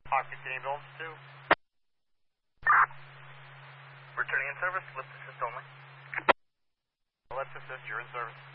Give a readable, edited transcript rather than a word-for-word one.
Hawk 15 ambulance 2. Returning in service, lift assist only. Lift assist, you're in service.